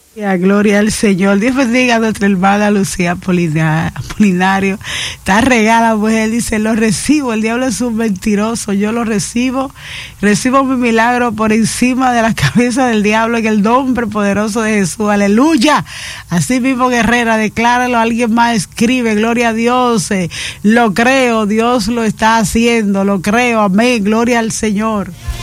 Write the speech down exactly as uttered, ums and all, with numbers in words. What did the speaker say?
Gloria al Señor. Dios bendiga a nuestra hermana Lucía Apolinario. Está regada, pues él dice, lo recibo, el diablo es un mentiroso, yo lo recibo, recibo mi milagro por encima de la cabeza del diablo en el nombre poderoso de Jesús, aleluya. Así mismo, guerrera, decláralo, alguien más escribe, gloria a Dios, eh, lo creo, Dios lo está haciendo, lo creo, amén, gloria al Señor.